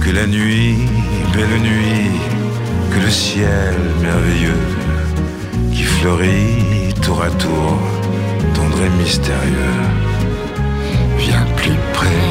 que la nuit, belle nuit, que le ciel merveilleux qui fleurit tour à tour, tendre et mystérieux. Viens plus près.